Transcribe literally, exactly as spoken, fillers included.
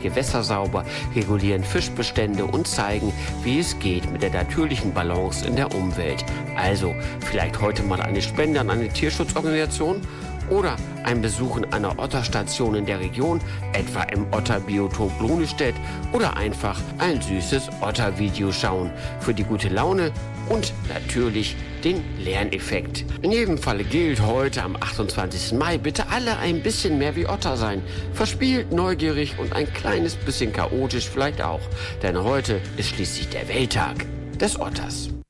Gewässer sauber, regulieren Fischbestände und zeigen, wie es geht mit der natürlichen Balance in der Umwelt. Also vielleicht heute mal eine Spende an eine Tierschutzorganisation oder ein Besuch in einer Otterstation in der Region, etwa im Otterbiotop Lohnistedt, oder einfach ein süßes Ottervideo schauen für die gute Laune und natürlich den Lerneffekt. In jedem Falle gilt heute am achtundzwanzigsten Mai bitte alle ein bisschen mehr wie Otter sein. Verspielt, neugierig und ein kleines bisschen chaotisch vielleicht auch. Denn heute ist schließlich der Welttag des Otters.